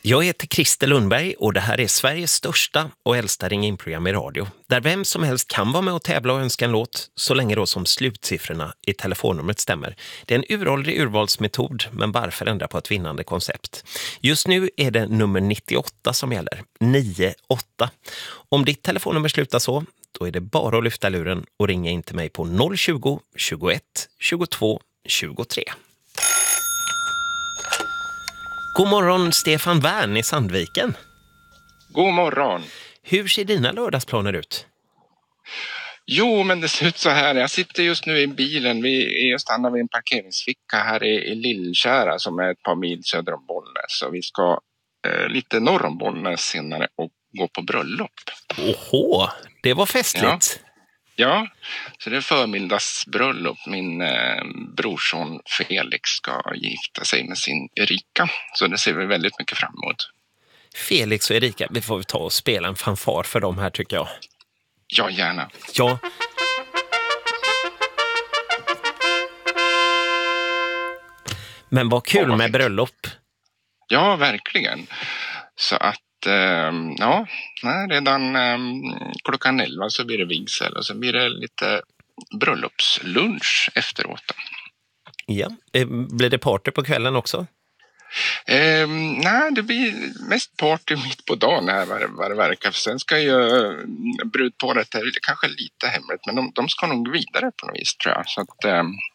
Jag heter Christer Lundberg och det här är Sveriges största och äldsta ring-in-program i radio. Där vem som helst kan vara med och tävla och önska en låt så länge då som slutsiffrorna i telefonnumret stämmer. Det är en uråldrig urvalsmetod, men varför ändra på ett vinnande koncept? Just nu är det nummer 98 som gäller. 98. Om ditt telefonnummer slutar så, då är det bara att lyfta luren och ringa in till mig på 020 21 22 23. God morgon Stefan Wern i Sandviken. God morgon. Hur ser dina lördagsplaner ut? Jo, men det ser ut så här. Jag sitter just nu i bilen. Vi stannar vid en parkeringsficka här i Lillkära som är ett par mil söder om Bollnäs. Så vi ska lite norr om Bollnäs senare och gå på bröllop. Åhå, det var festligt. Ja, så det är förmiddagsbröllop. Min brorson Felix ska gifta sig med sin Erika. Så det ser vi väldigt mycket fram emot. Felix och Erika, vi får ta och spela en fanfar för dem här tycker jag. Ja, gärna. Ja. Men vad kul med bröllop. Ja, verkligen. Så att redan klockan 11 så blir det vigsel och så blir det lite bröllopslunch efteråt. Ja, blir det party på kvällen också? Nej, det blir mest party mitt på dagen här vad det verkar. Sen ska ju brudparet, det är kanske lite hemligt, men de ska nog vidare på något vis tror jag. Så att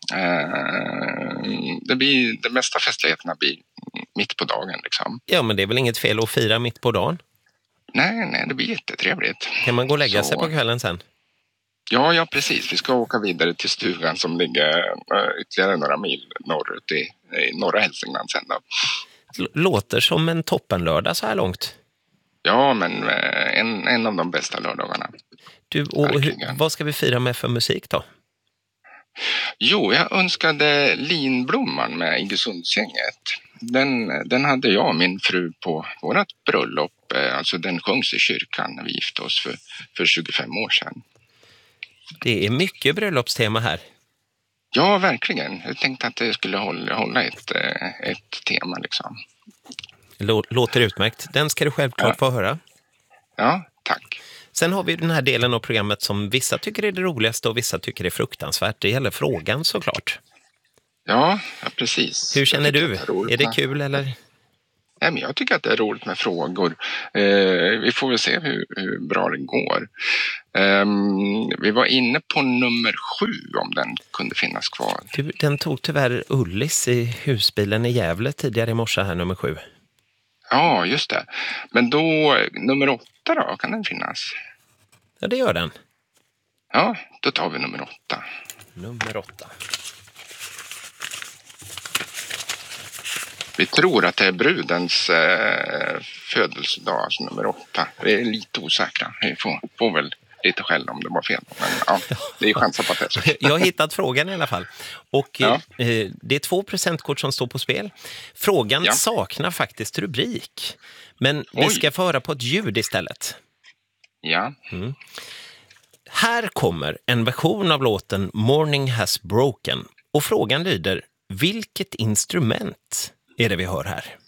de mesta festligheterna blir mitt på dagen liksom. Ja, men det är väl inget fel att fira mitt på dagen? Nej, det blir jättetrevligt. Kan man gå och lägga sig på kvällen sen? Ja, precis. Vi ska åka vidare till stugan som ligger ytterligare några mil norrut i norra Hälsingland sen då. Låter som en toppenlördag så här långt. Ja, men en av de bästa lördagarna. Du, och vad ska vi fira med för musik då? Jo, jag önskade Linblomman med Iggesundsgänget. Den hade jag och min fru på vårat bröllop. Alltså den sjöngs i kyrkan när vi gifte oss för 25 år sedan. Det är mycket bröllopstema här. Ja, verkligen. Jag tänkte att det skulle hålla ett tema liksom. Låter utmärkt. Den ska du självklart få höra. Ja, tack. Sen har vi den här delen av programmet som vissa tycker är det roligaste och vissa tycker är fruktansvärt. Det gäller frågan såklart. Ja, precis. Hur känner du? Är det kul eller? Nej, men jag tycker att det är roligt med frågor. Vi får väl se hur bra det går. Vi var inne på nummer 7 om den kunde finnas kvar. Den tog tyvärr Ullis i husbilen i Gävle tidigare i morse här, nummer 7. Ja, just det. Men då, nummer 8 då, kan den finnas? Ja, det gör den. Ja, då tar vi nummer 8. Nummer 8. Vi tror att det är brudens födelsedag, alltså nummer 8. Vi är lite osäkra. Vi får väl lite skäll om det var fel. Men ja, det är chanser på att det är så. Jag har hittat frågan i alla fall. Och det är 2 presentkort som står på spel. Frågan saknar faktiskt rubrik. Men vi ska få höra på ett ljud istället. Ja. Mm. Här kommer en version av låten Morning Has Broken. Och frågan lyder, vilket instrument är det vi hör här?